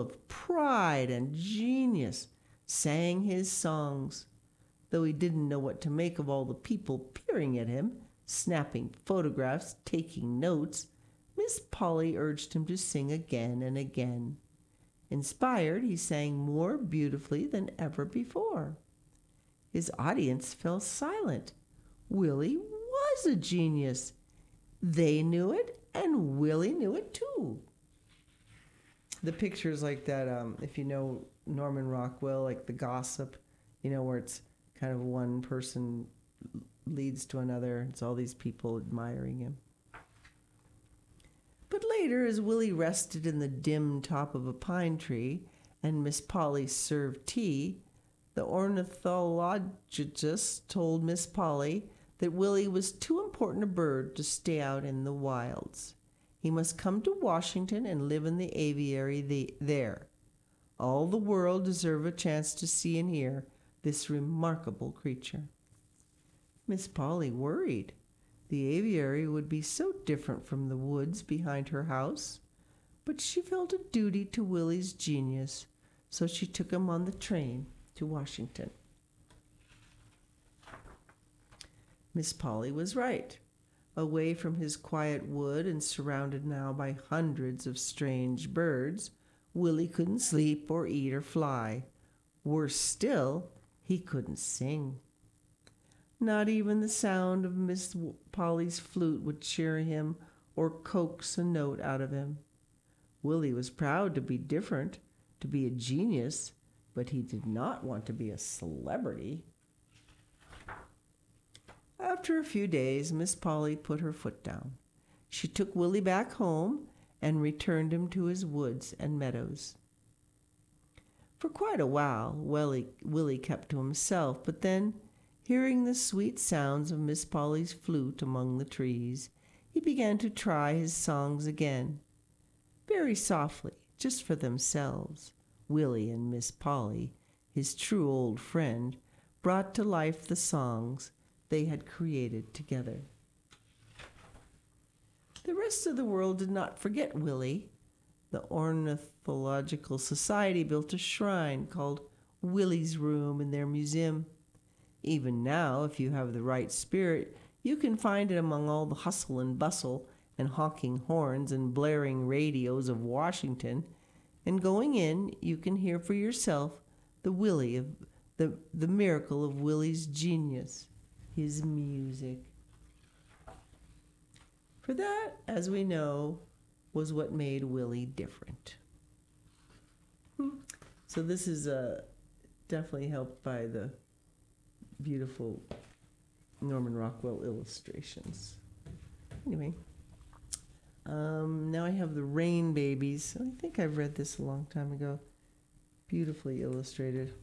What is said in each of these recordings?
of pride and genius, sang his songs. Though he didn't know what to make of all the people peering at him, snapping photographs, taking notes, Miss Polly urged him to sing again and again. Inspired, he sang more beautifully than ever before. His audience fell silent. Willie was a genius. They knew it, and Willie knew it too. The pictures like that, if you know Norman Rockwell, like The Gossip, where it's kind of one person leads to another. It's all these people admiring him. But later, as Willie rested in the dim top of a pine tree and Miss Polly served tea, the ornithologist told Miss Polly that Willie was too important a bird to stay out in the wilds. He must come to Washington and live in the aviary there. All the world deserve a chance to see and hear this remarkable creature. Miss Polly worried. The aviary would be so different from the woods behind her house, but she felt a duty to Willie's genius, so she took him on the train to Washington. Miss Polly was right. Away from his quiet wood and surrounded now by hundreds of strange birds, Willie couldn't sleep or eat or fly. Worse still, he couldn't sing. Not even the sound of Miss Polly's flute would cheer him or coax a note out of him. Willie was proud to be different, to be a genius, but he did not want to be a celebrity. After a few days, Miss Polly put her foot down. She took Willie back home and returned him to his woods and meadows. For quite a while, Willie kept to himself, but then, hearing the sweet sounds of Miss Polly's flute among the trees, he began to try his songs again. Very softly, just for themselves, Willie and Miss Polly, his true old friend, brought to life the songs they had created together. The rest of the world did not forget Willie. The Ornithological Society built a shrine called Willie's Room in their museum. Even now, if you have the right spirit, you can find it among all the hustle and bustle and honking horns and blaring radios of Washington. And going in, you can hear for yourself the miracle of Willie's genius, his music. For that, as we know, was what made Willie different. So this is definitely helped by the beautiful Norman Rockwell illustrations. Anyway, now I have the Rain Babies. I think I've read this a long time ago. Beautifully illustrated.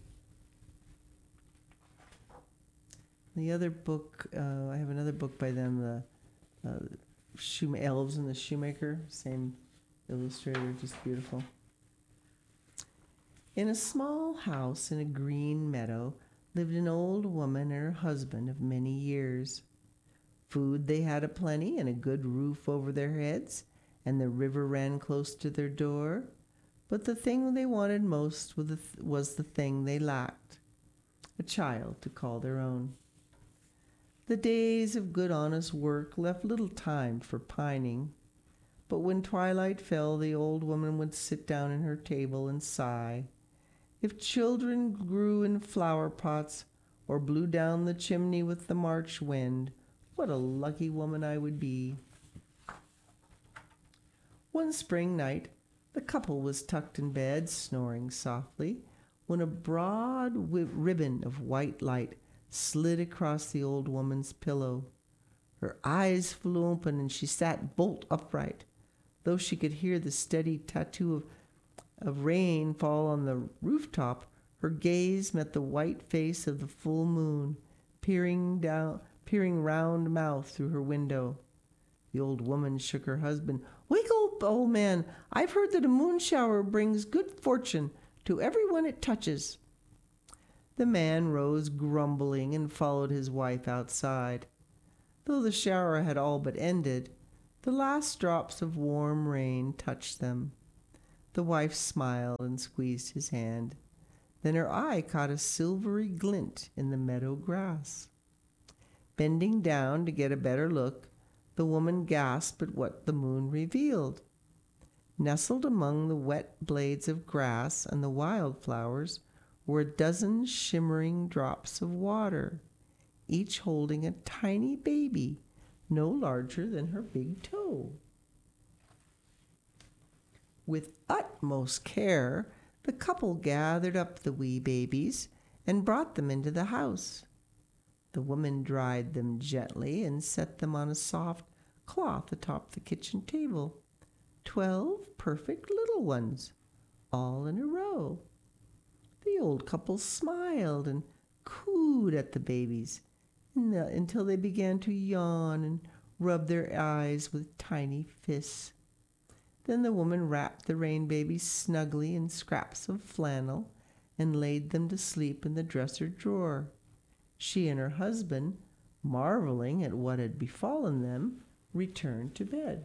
The other book, I have another book by them, the Elves and the Shoemaker, same illustrator, just beautiful. In a small house in a green meadow lived an old woman and her husband of many years. Food they had aplenty and a good roof over their heads, and the river ran close to their door. But the thing they wanted most was the thing they lacked, a child to call their own. The days of good honest work left little time for pining, but when twilight fell, the old woman would sit down at her table and sigh. If children grew in flower pots or blew down the chimney with the March wind, what a lucky woman I would be. One spring night, the couple was tucked in bed, snoring softly, when a broad ribbon of white light slid across the old woman's pillow. Her eyes flew open and she sat bolt upright. Though she could hear the steady tattoo of rain fall on the rooftop, her gaze met the white face of the full moon, peering round mouth through her window. The old woman shook her husband. "Wake up, old man. I've heard that a moon shower brings good fortune to everyone it touches." The man rose grumbling and followed his wife outside. Though the shower had all but ended, the last drops of warm rain touched them. The wife smiled and squeezed his hand. Then her eye caught a silvery glint in the meadow grass. Bending down to get a better look, the woman gasped at what the moon revealed. Nestled among the wet blades of grass and the wildflowers were a dozen shimmering drops of water, each holding a tiny baby no larger than her big toe. With utmost care, the couple gathered up the wee babies and brought them into the house. The woman dried them gently and set them on a soft cloth atop the kitchen table. 12 perfect little ones, all in a row. The old couple smiled and cooed at the babies until they began to yawn and rub their eyes with tiny fists. Then the woman wrapped the rain babies snugly in scraps of flannel and laid them to sleep in the dresser drawer. She and her husband, marveling at what had befallen them, returned to bed.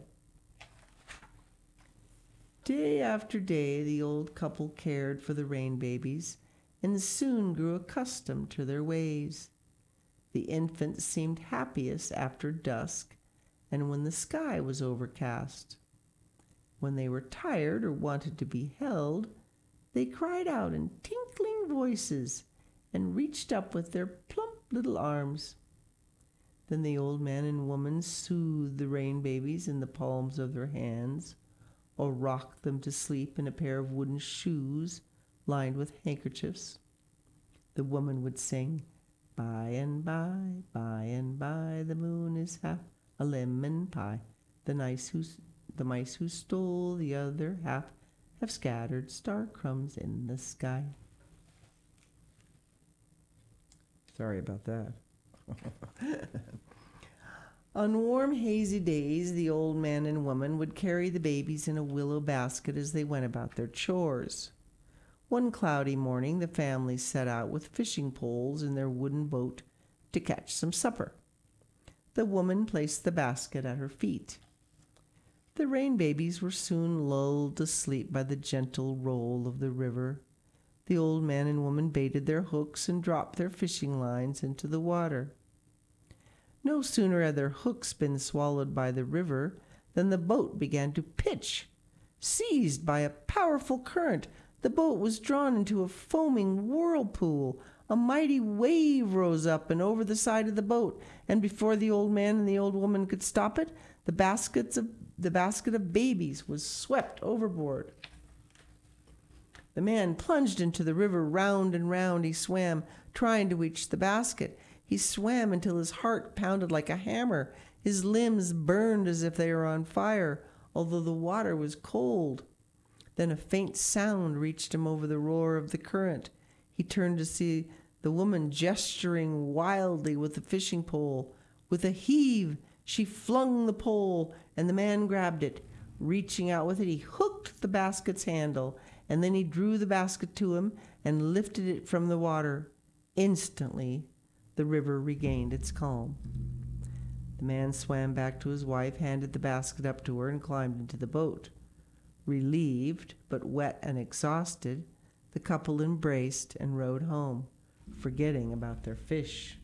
Day after day, the old couple cared for the rain babies and soon grew accustomed to their ways. The infants seemed happiest after dusk and when the sky was overcast. When they were tired or wanted to be held, they cried out in tinkling voices and reached up with their plump little arms. Then the old man and woman soothed the rain babies in the palms of their hands, or rocked them to sleep in a pair of wooden shoes lined with handkerchiefs. The woman would sing, by and by, the moon is half a lemon pie. The mice who stole the other half have scattered star crumbs in the sky. Sorry about that. On warm, hazy days, the old man and woman would carry the babies in a willow basket as they went about their chores. One cloudy morning, the family set out with fishing poles in their wooden boat to catch some supper. The woman placed the basket at her feet. The rain babies were soon lulled to sleep by the gentle roll of the river. The old man and woman baited their hooks and dropped their fishing lines into the water. No sooner had their hooks been swallowed by the river than the boat began to pitch. Seized by a powerful current, the boat was drawn into a foaming whirlpool. A mighty wave rose up and over the side of the boat, and before the old man and the old woman could stop it, the basket of babies was swept overboard. The man plunged into the river. Round and round he swam, trying to reach the basket. He swam until his heart pounded like a hammer. His limbs burned as if they were on fire, although the water was cold. Then a faint sound reached him over the roar of the current. He turned to see the woman gesturing wildly with the fishing pole. With a heave, she flung the pole, and the man grabbed it. Reaching out with it, he hooked the basket's handle, and then he drew the basket to him and lifted it from the water. Instantly, the river regained its calm. The man swam back to his wife, handed the basket up to her, and climbed into the boat. Relieved, but wet and exhausted, the couple embraced and rowed home, forgetting about their fish.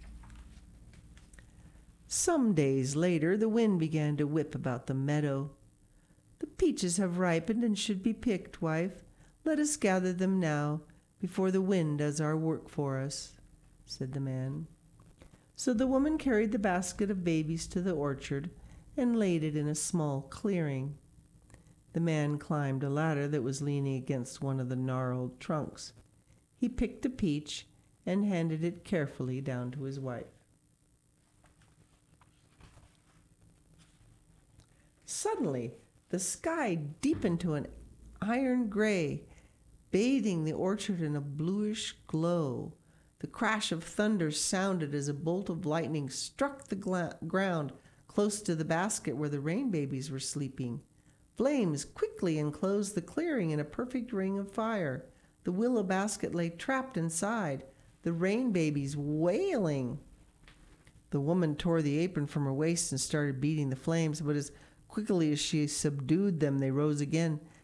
Some days later, the wind began to whip about the meadow. "The peaches have ripened and should be picked, wife. Let us gather them now, before the wind does our work for us," said the man. So the woman carried the basket of babies to the orchard and laid it in a small clearing. The man climbed a ladder that was leaning against one of the gnarled trunks. He picked a peach and handed it carefully down to his wife. Suddenly, the sky deepened to an iron gray, bathing the orchard in a bluish glow. The crash of thunder sounded as a bolt of lightning struck the ground close to the basket where the rain babies were sleeping. Flames quickly enclosed the clearing in a perfect ring of fire. The willow basket lay trapped inside, the rain babies wailing. The woman tore the apron from her waist and started beating the flames, but as quickly as she subdued them, they rose again,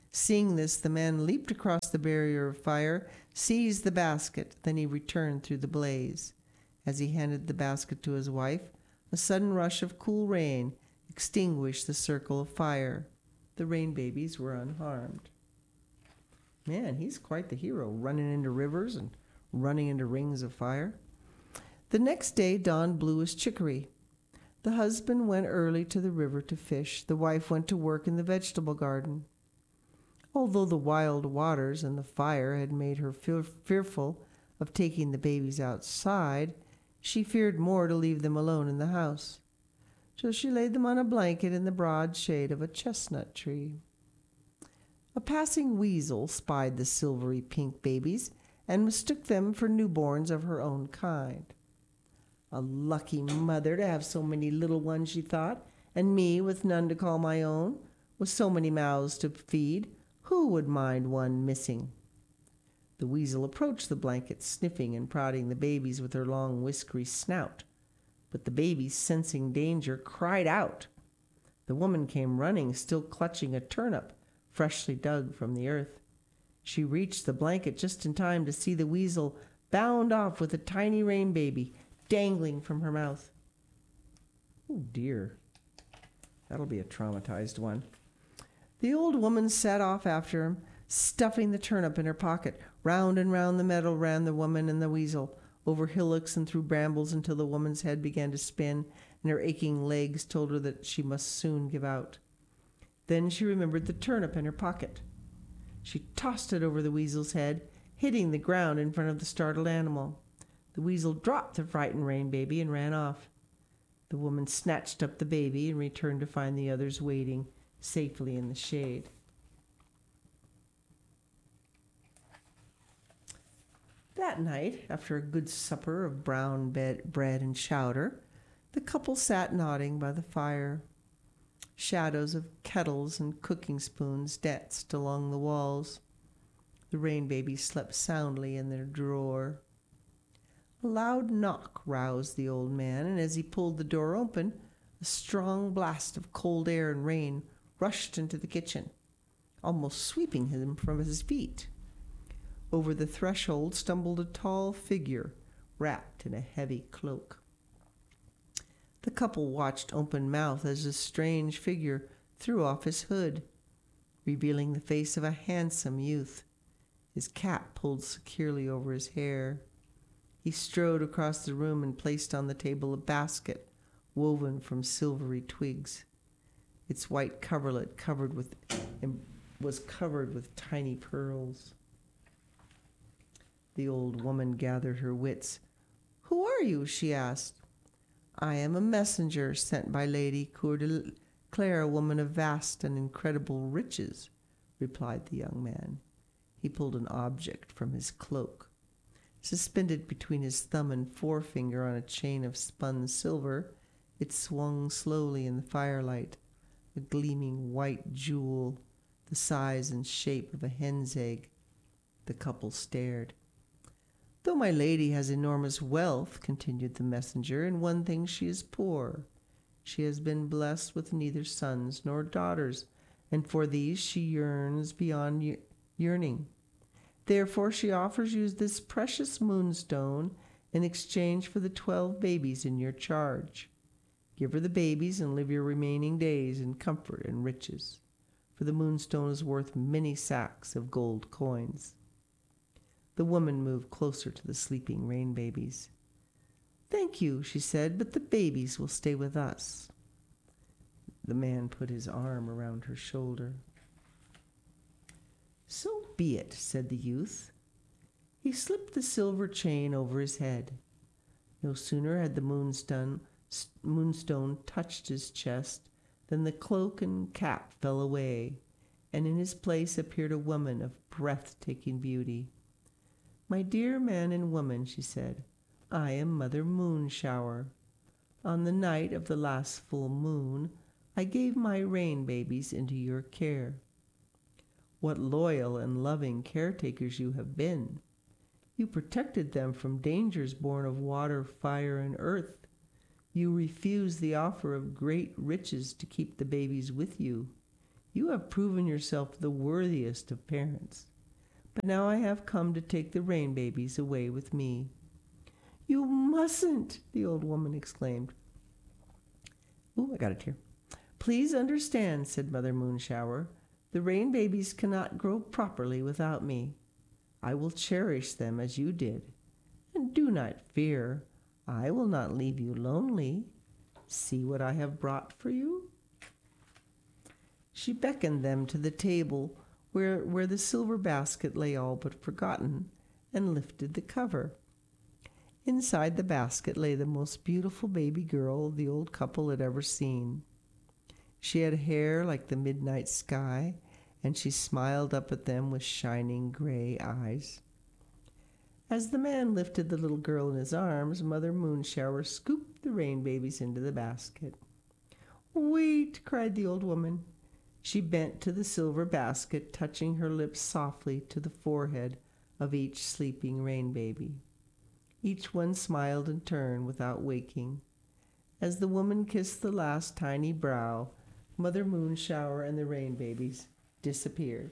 Seeing this, the man leaped across the barrier of fire, seized the basket, then he returned through the blaze. As he handed the basket to his wife, a sudden rush of cool rain extinguished the circle of fire. The rain babies were unharmed. Man, he's quite the hero, running into rivers and running into rings of fire. The next day, dawn blew as chicory. The husband went early to the river to fish. The wife went to work in the vegetable garden. Although the wild waters and the fire had made her fearful of taking the babies outside, she feared more to leave them alone in the house. So she laid them on a blanket in the broad shade of a chestnut tree. A passing weasel spied the silvery pink babies and mistook them for newborns of her own kind. A lucky mother to have so many little ones, she thought, and me with none to call my own, with so many mouths to feed. Who would mind one missing? The weasel approached the blanket, sniffing and prodding the babies with her long whiskery snout. But the babies, sensing danger, cried out. The woman came running, still clutching a turnip freshly dug from the earth. She reached the blanket just in time to see the weasel bound off with a tiny rain baby dangling from her mouth. Oh dear, that'll be a traumatized one. The old woman set off after him, stuffing the turnip in her pocket. Round and round the meadow ran the woman and the weasel, over hillocks and through brambles until the woman's head began to spin and her aching legs told her that she must soon give out. Then she remembered the turnip in her pocket. She tossed it over the weasel's head, hitting the ground in front of the startled animal. The weasel dropped the frightened rain baby and ran off. The woman snatched up the baby and returned to find the others waiting safely in the shade. That night, after a good supper of brown bread and chowder, the couple sat nodding by the fire. Shadows of kettles and cooking spoons danced along the walls. The rain babies slept soundly in their drawer. A loud knock roused the old man, and as he pulled the door open, a strong blast of cold air and rain rushed into the kitchen, almost sweeping him from his feet. Over the threshold stumbled a tall figure wrapped in a heavy cloak. The couple watched open-mouthed as the strange figure threw off his hood, revealing the face of a handsome youth, his cap pulled securely over his hair. He strode across the room and placed on the table a basket woven from silvery twigs. Its white coverlet was covered with tiny pearls. The old woman gathered her wits. "Who are you?" she asked. "I am a messenger sent by Lady Coeur de Claire, a woman of vast and incredible riches," replied the young man. He pulled an object from his cloak. Suspended between his thumb and forefinger on a chain of spun silver, it swung slowly in the firelight, a gleaming white jewel, the size and shape of a hen's egg. The couple stared. "Though my lady has enormous wealth," continued the messenger, "in one thing she is poor. She has been blessed with neither sons nor daughters, and for these she yearns beyond yearning. Therefore she offers you this precious moonstone in exchange for the 12 babies in your charge. Give her the babies and live your remaining days in comfort and riches, for the moonstone is worth many sacks of gold coins." The woman moved closer to the sleeping rain babies. "Thank you," she said, "but the babies will stay with us." The man put his arm around her shoulder. "So be it," said the youth. He slipped the silver chain over his head. No sooner had the moonstone touched his chest than the cloak and cap fell away, and in his place appeared a woman of breathtaking beauty. "My dear man and woman," she said, "I am Mother Moonshower. On the night of the last full moon, I gave my rain babies into your care. What loyal and loving caretakers you have been! You protected them from dangers born of water, fire, and earth. You refused the offer of great riches to keep the babies with you. You have proven yourself the worthiest of parents. But now I have come to take the rain babies away with me." "You mustn't," the old woman exclaimed. "Ooh, I got it here. "Please understand," said Mother Moonshower, "the rain babies cannot grow properly without me. I will cherish them as you did. And do not fear, I will not leave you lonely. See what I have brought for you." She beckoned them to the table where the silver basket lay all but forgotten, and lifted the cover. Inside the basket lay the most beautiful baby girl the old couple had ever seen. She had hair like the midnight sky, and she smiled up at them with shining gray eyes. As the man lifted the little girl in his arms, Mother Moonshower scooped the rain babies into the basket. "Wait!" cried the old woman. She bent to the silver basket, touching her lips softly to the forehead of each sleeping rain baby. Each one smiled in turn without waking. As the woman kissed the last tiny brow, Mother Moonshower and the rain babies disappeared.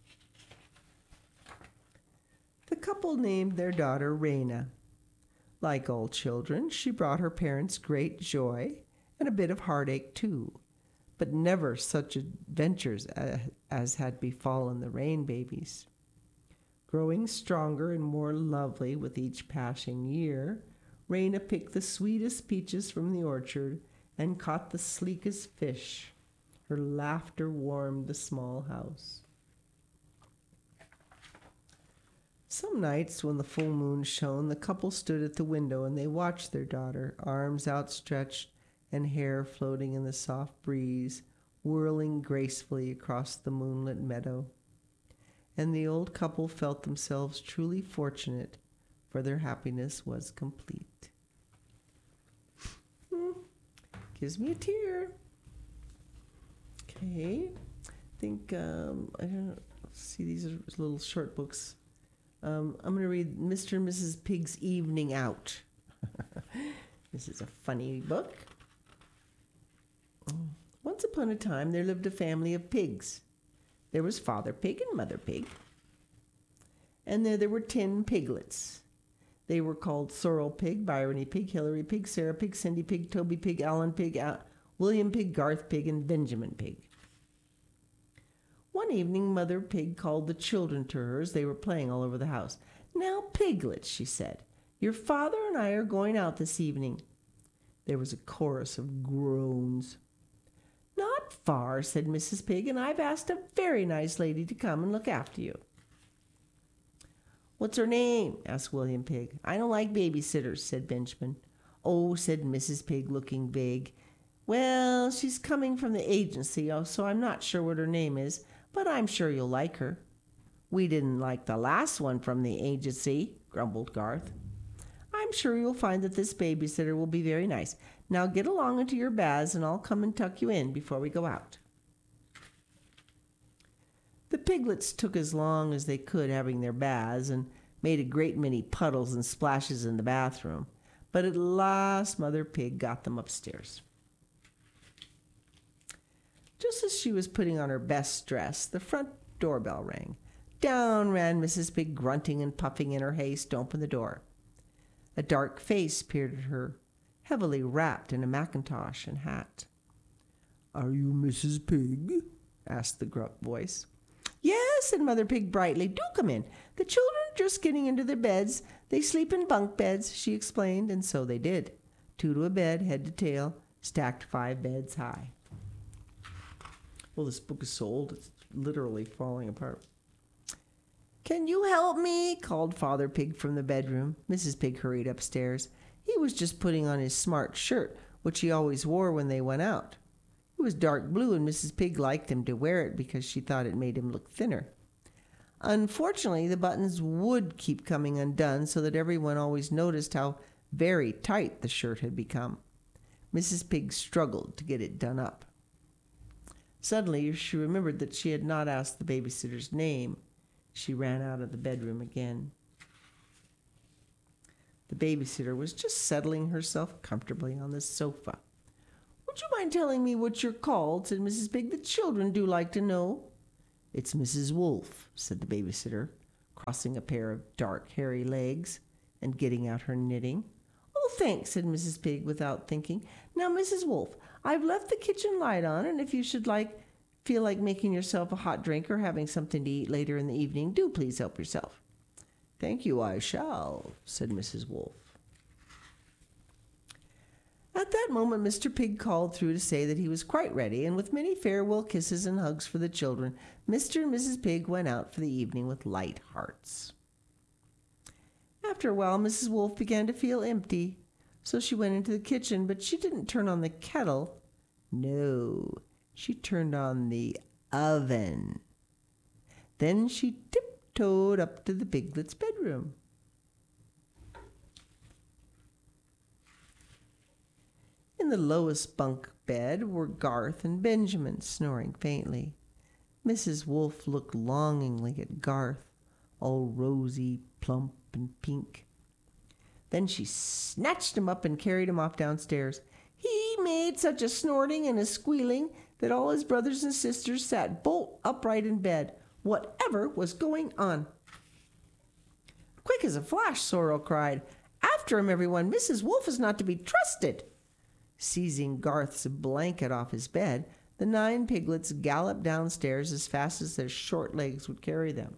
The couple named their daughter Raina. Like all children, she brought her parents great joy and a bit of heartache too, but never such adventures as had befallen the rain babies. Growing stronger and more lovely with each passing year, Raina picked the sweetest peaches from the orchard and caught the sleekest fish. Her laughter warmed the small house. Some nights when the full moon shone, the couple stood at the window and they watched their daughter, arms outstretched and hair floating in the soft breeze, whirling gracefully across the moonlit meadow. And the old couple felt themselves truly fortunate, for their happiness was complete. Gives me a tear. Okay, I think, I don't know, see, these are little short books. I'm going to read Mr. and Mrs. Pig's Evening Out. This is a funny book. Once upon a time, there lived a family of pigs. There was Father Pig and Mother Pig. And there were 10 piglets. They were called Sorrel Pig, Bryony Pig, Hilary Pig, Sarah Pig, Cindy Pig, Toby Pig, Alan Pig, William Pig, Garth Pig, and Benjamin Pig. One evening, Mother Pig called the children to her as they were playing all over the house. "Now, piglets," she said, "your father and I are going out this evening." There was a chorus of groans. "Not far," said Mrs. Pig, "and I've asked a very nice lady to come and look after you." "What's her name?" asked William Pig. "I don't like babysitters," said Benjamin. "Oh," said Mrs. Pig, looking vague. "Well, she's coming from the agency, so I'm not sure what her name is, but I'm sure you'll like her." "We didn't like the last one from the agency," grumbled Garth. "I'm sure you'll find that this babysitter will be very nice. Now get along into your baths and I'll come and tuck you in before we go out." The piglets took as long as they could having their baths and made a great many puddles and splashes in the bathroom, but at last Mother Pig got them upstairs. Just as she was putting on her best dress, the front doorbell rang. Down ran Mrs. Pig, grunting and puffing in her haste to open the door. A dark face peered at her, heavily wrapped in a mackintosh and hat. "Are you Mrs. Pig?" asked the gruff voice. "Yes," said Mother Pig brightly. "Do come in. The children are just getting into their beds. They sleep in bunk beds," she explained, and so they did. 2 to a bed, head to tail, stacked 5 beds high. Well, this book is so old, it's literally falling apart. "Can you help me?" called Father Pig from the bedroom. Mrs. Pig hurried upstairs. He was just putting on his smart shirt, which he always wore when they went out. It was dark blue, and Mrs. Pig liked him to wear it because she thought it made him look thinner. Unfortunately, the buttons would keep coming undone, so that everyone always noticed how very tight the shirt had become. Mrs. Pig struggled to get it done up. Suddenly, she remembered that she had not asked the babysitter's name. She ran out of the bedroom again. The babysitter was just settling herself comfortably on the sofa. Would you mind telling me what you're called?" said Mrs. Pig. "The children do like to know." "It's Mrs. Wolf," said the babysitter, crossing a pair of dark, hairy legs and getting out her knitting. "Oh, thanks," said Mrs. Pig without thinking. "Now, Mrs. Wolf, I've left the kitchen light on, and if you should feel like making yourself a hot drink or having something to eat later in the evening, do please help yourself." "Thank you, I shall," said Mrs. Wolf. At that moment, Mr. Pig called through to say that he was quite ready, and with many farewell kisses and hugs for the children, Mr. and Mrs. Pig went out for the evening with light hearts. After a while, Mrs. Wolf began to feel empty, so she went into the kitchen, but she didn't turn on the kettle. No, she turned on the oven. Then she tiptoed up to the piglet's bedroom. In the lowest bunk bed were Garth and Benjamin, snoring faintly. Mrs. Wolf looked longingly at Garth, all rosy, plump, and pink. Then she snatched him up and carried him off downstairs. He made such a snorting and a squealing that all his brothers and sisters sat bolt upright in bed. Whatever was going on? Quick as a flash, Sorrel cried, "After him, everyone! Mrs. Wolf is not to be trusted!" Seizing Garth's blanket off his bed, the 9 piglets galloped downstairs as fast as their short legs would carry them.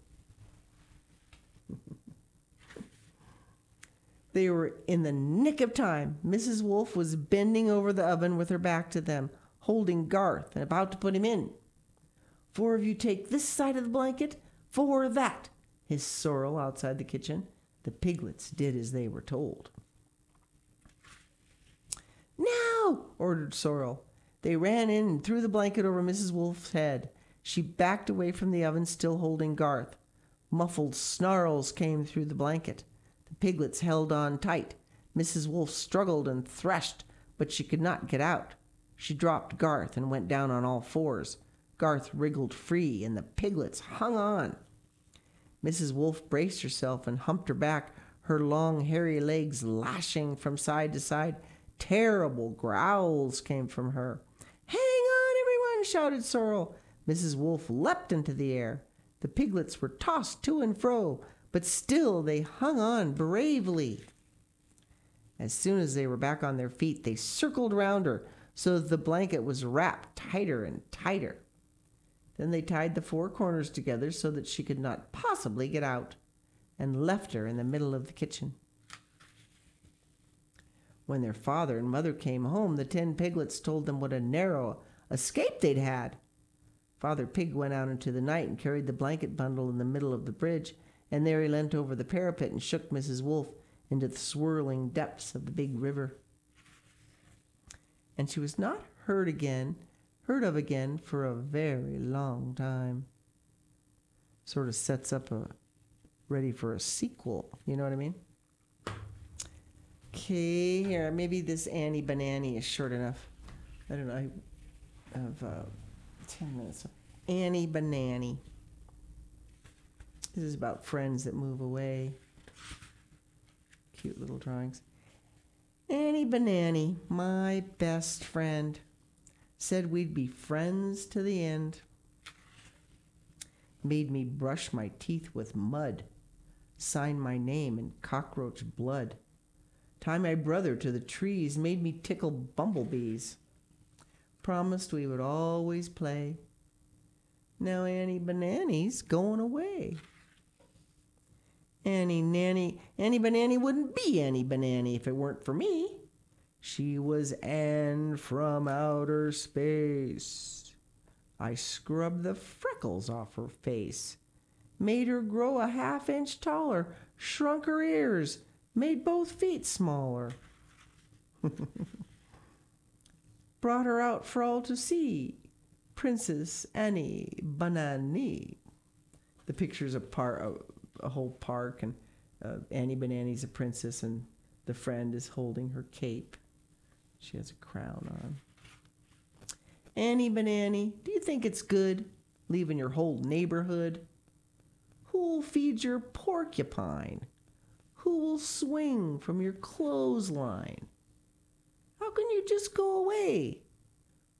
They were in the nick of time. Mrs. Wolf was bending over the oven with her back to them, holding Garth and about to put him in. "4 of you take this side of the blanket, 4 that," hissed Sorrel outside the kitchen. The piglets did as they were told. "Now!" ordered Sorrel. They ran in and threw the blanket over Mrs. Wolf's head. She backed away from the oven, still holding Garth. Muffled snarls came through the blanket. The piglets held on tight. Mrs. Wolf struggled and threshed, but she could not get out. She dropped Garth and went down on all 4s. Garth wriggled free, and the piglets hung on. Mrs. Wolf braced herself and humped her back, her long, hairy legs lashing from side to side. Terrible growls came from her. "Hang on, everyone!" shouted Sorrel. Mrs. Wolf leapt into the air. The piglets were tossed to and fro, but still they hung on bravely. As soon as they were back on their feet, they circled round her so that the blanket was wrapped tighter and tighter. Then they tied the 4 corners together so that she could not possibly get out, and left her in the middle of the kitchen. When their father and mother came home, the 10 piglets told them what a narrow escape they'd had. Father Pig went out into the night and carried the blanket bundle in the middle of the bridge, and there he leant over the parapet and shook Mrs. Wolf into the swirling depths of the big river. And she was not heard of again for a very long time. Sort of sets up ready for a sequel, you know what I mean? Okay, here, maybe this Annie Banani is short enough. I don't know, I have 10 minutes. Annie Banani. This is about friends that move away. Cute little drawings. Annie Banani, my best friend, said we'd be friends to the end. Made me brush my teeth with mud. Sign my name in cockroach blood. Tie my brother to the trees, made me tickle bumblebees. Promised we would always play. Now Annie Banani's going away. Annie Banani wouldn't be Annie Banani if it weren't for me. She was Anne from outer space. I scrubbed the freckles off her face, made her grow a half-inch taller, shrunk her ears, made both feet smaller. Brought her out for all to see. Princess Annie Banani. The picture's a whole park, and Annie Banani's a princess, and the friend is holding her cape. She has a crown on. Annie Banani, do you think it's good leaving your whole neighborhood? Who'll feed your porcupine? Who will swing from your clothesline? How can you just go away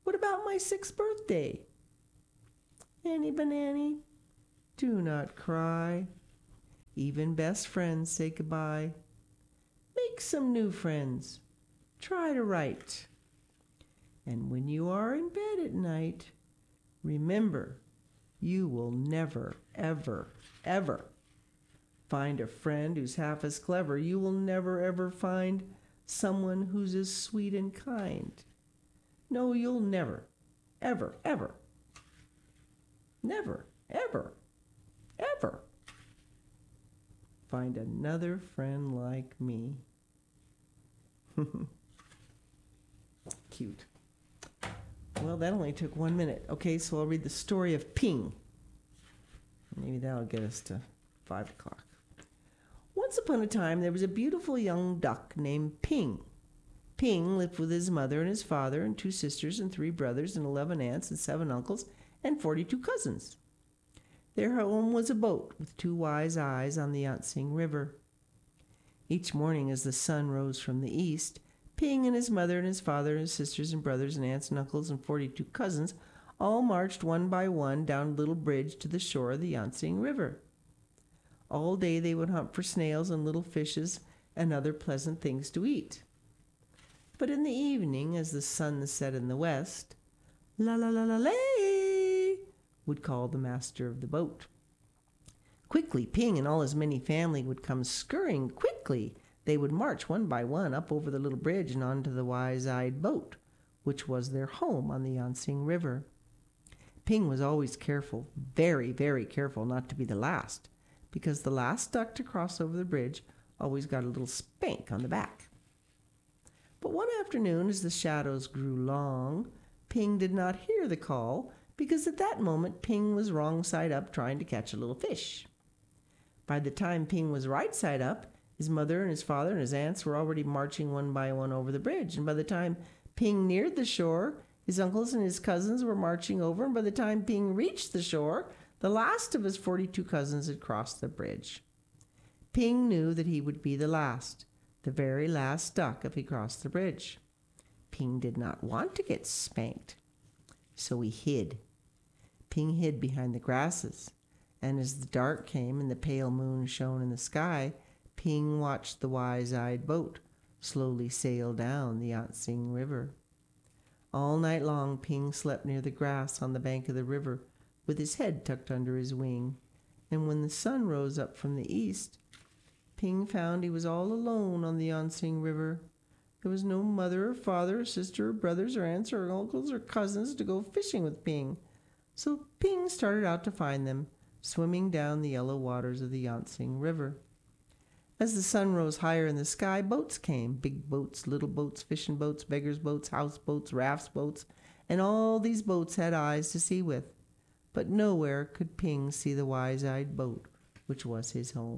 What about my 6th birthday? Annie Banani, do not cry. Even best friends say goodbye. Make some new friends. Try to write. And when you are in bed at night, remember, you will never, ever, ever find a friend who's half as clever. You will never, ever find someone who's as sweet and kind. No, you'll never, ever, ever, never, ever, ever find another friend like me. Cute. Well, that only took 1 minute. Okay, so I'll read the story of Ping. Maybe that'll get us to 5 o'clock. Once upon a time, there was a beautiful young duck named Ping. Ping lived with his mother and his father and 2 sisters and 3 brothers and 11 aunts and 7 uncles and 42 cousins. Their home was a boat with 2 wise eyes on the Yansing River. Each morning as the sun rose from the east, Ping and his mother and his father and his sisters and brothers and aunts and uncles and 42 cousins all marched one by one down a little bridge to the shore of the Yansing River. All day they would hunt for snails and little fishes and other pleasant things to eat. But in the evening, as the sun set in the west, la la la la lay, would call the master of the boat. Quickly, Ping and all his many family would come scurrying quickly. They would march one by one up over the little bridge and onto the wise-eyed boat, which was their home on the Yansing River. Ping was always careful, very, very careful not to be the last, because the last duck to cross over the bridge always got a little spank on the back. But one afternoon, as the shadows grew long, Ping did not hear the call, because at that moment Ping was wrong side up trying to catch a little fish. By the time Ping was right side up, his mother and his father and his aunts were already marching one by one over the bridge, and by the time Ping neared the shore, his uncles and his cousins were marching over, and by the time Ping reached the shore, the last of his 42 cousins had crossed the bridge. Ping knew that he would be the last, the very last duck if he crossed the bridge. Ping did not want to get spanked, so he hid. Ping hid behind the grasses, and as the dark came and the pale moon shone in the sky, Ping watched the wise-eyed boat slowly sail down the Yansing River. All night long Ping slept near the grass on the bank of the river, with his head tucked under his wing, and when the sun rose up from the east, Ping found he was all alone on the Yansing River. There was no mother or father or sister or brothers or aunts or uncles or cousins to go fishing with Ping, so Ping started out to find them, swimming down the yellow waters of the Yansing River. As the sun rose higher in the sky, boats came, big boats, little boats, fishing boats, beggars' boats, houseboats, rafts boats, and all these boats had eyes to see with. But nowhere could Ping see the wise-eyed boat, which was his home.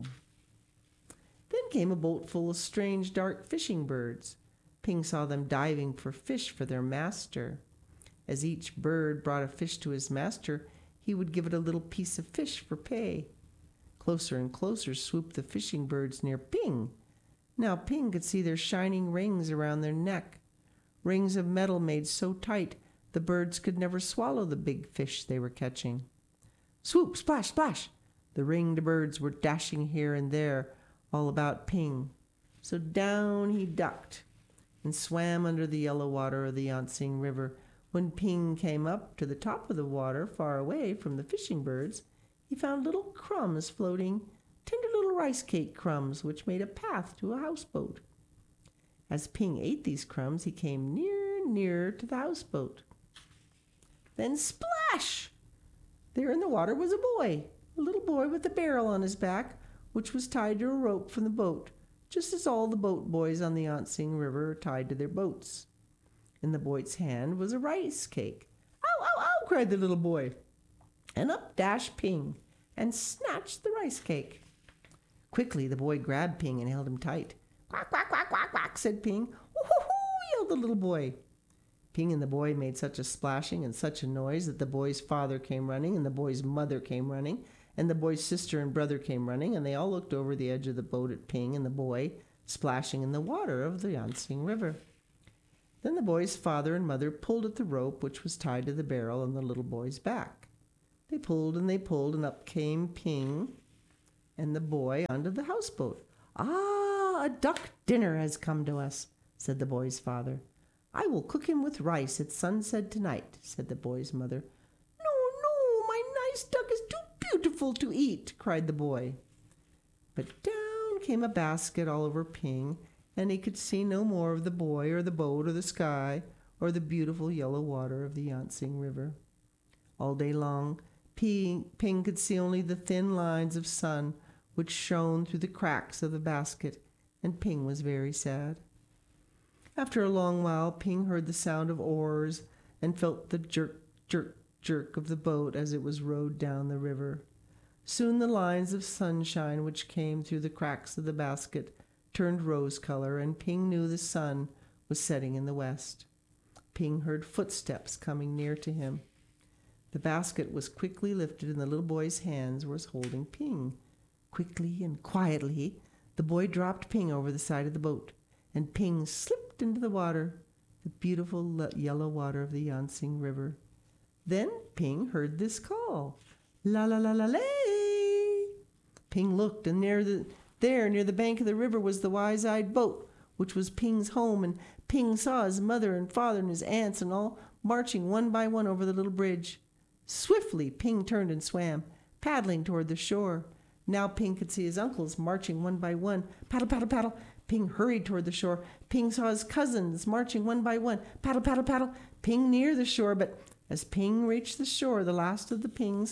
Then came a boat full of strange, dark fishing birds. Ping saw them diving for fish for their master. As each bird brought a fish to his master, he would give it a little piece of fish for pay. Closer and closer swooped the fishing birds near Ping. Now Ping could see their shining rings around their neck, rings of metal made so tight the birds could never swallow the big fish they were catching. Swoop, splash, splash! The ringed birds were dashing here and there all about Ping. So down he ducked and swam under the yellow water of the Yansing River. When Ping came up to the top of the water, far away from the fishing birds, he found little crumbs floating, tender little rice cake crumbs, which made a path to a houseboat. As Ping ate these crumbs, he came nearer and nearer to the houseboat. Then splash! There in the water was a little boy with a barrel on his back, which was tied to a rope from the boat, just as all the boat boys on the Yansing River are tied to their boats. In the boy's hand was a rice cake. "Ow, ow, ow!" cried the little boy. And up dashed Ping and snatched the rice cake. Quickly the boy grabbed Ping and held him tight. "Quack, quack, quack, quack, quack," said Ping. "Woo-hoo-hoo!" yelled the little boy. Ping and the boy made such a splashing and such a noise that the boy's father came running, and the boy's mother came running, and the boy's sister and brother came running, and they all looked over the edge of the boat at Ping and the boy splashing in the water of the Yansing River. Then the boy's father and mother pulled at the rope which was tied to the barrel on the little boy's back. They pulled, and up came Ping and the boy onto the houseboat. "Ah, a duck dinner has come to us," said the boy's father. "I will cook him with rice at sunset tonight," said the boy's mother. "No, no, my nice duck is too beautiful to eat," cried the boy. But down came a basket all over Ping, and he could see no more of the boy or the boat or the sky or the beautiful yellow water of the Yansing River. All day long, Ping could see only the thin lines of sun which shone through the cracks of the basket, and Ping was very sad. After a long while, Ping heard the sound of oars and felt the jerk, jerk, jerk of the boat as it was rowed down the river. Soon the lines of sunshine which came through the cracks of the basket turned rose color, and Ping knew the sun was setting in the west. Ping heard footsteps coming near to him. The basket was quickly lifted, and the little boy's hands was holding Ping. Quickly and quietly, the boy dropped Ping over the side of the boat, and Ping slipped into the water, the beautiful yellow water of the Yansing River. Then Ping heard this call, "La la la la lay." Ping looked, and near the bank of the river was the wise-eyed boat, which was Ping's home, and Ping saw his mother and father and his aunts and all marching one by one over the little bridge. Swiftly Ping turned and swam, paddling toward the shore. Now Ping could see his uncles marching one by one. Paddle, paddle, paddle. Ping hurried toward the shore. Ping saw his cousins marching one by one. Paddle, paddle, paddle. Ping near the shore, but as Ping reached the shore, the last of Ping's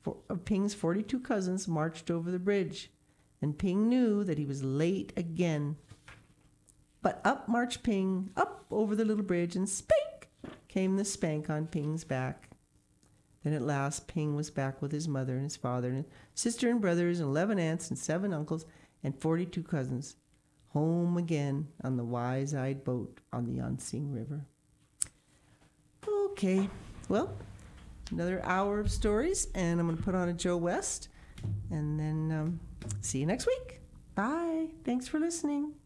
42 cousins marched over the bridge, and Ping knew that he was late again. But up marched Ping, up over the little bridge, and spank came the spank on Ping's back. Then at last Ping was back with his mother and his father and his sister and brothers and 11 aunts and 7 uncles and 42 cousins, home again on the wise-eyed boat on the Yansing River. Okay, well, another hour of stories, and I'm going to put on a Joe West, and then see you next week. Bye. Thanks for listening.